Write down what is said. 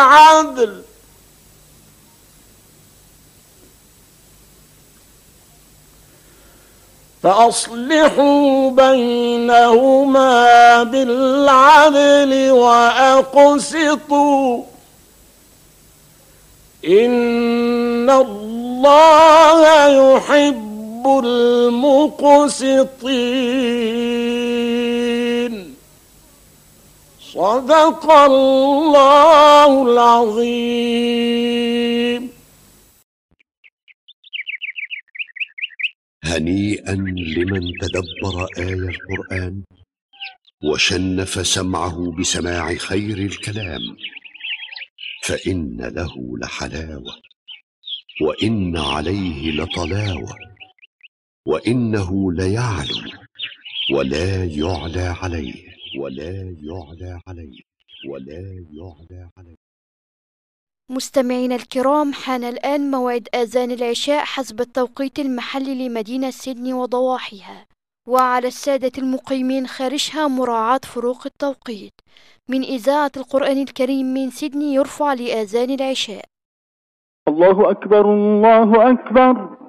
بالعدل فأصلحوا بينهما بالعدل وأقسطوا إن الله يحب المقسطين. صدق الله العظيم. هنيئا لمن تدبر آية القرآن وشنف سمعه بسماع خير الكلام، فإن له لحلاوة وإن عليه لطلاوة، وإنه ليعلو ولا يعلى عليه ولا يعلى عليه ولا يعلى عليه. مستمعينا الكرام، حان الآن موعد آذان العشاء حسب التوقيت المحلي لمدينة سيدني وضواحيها، وعلى السادة المقيمين خارجها مراعاة فروق التوقيت. من إذاعة القرآن الكريم من سيدني يرفع لآذان العشاء. الله أكبر الله أكبر.